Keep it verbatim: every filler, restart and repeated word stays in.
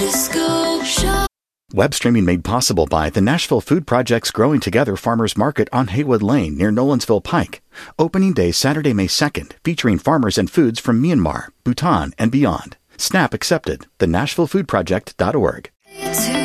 Web streaming made possible by the Nashville Food Project's Growing Together Farmers Market on Haywood Lane near Nolensville Pike. Opening day Saturday, May second, featuring farmers and foods from Myanmar, Bhutan, and beyond. SNAP accepted. the nashville food project dot org.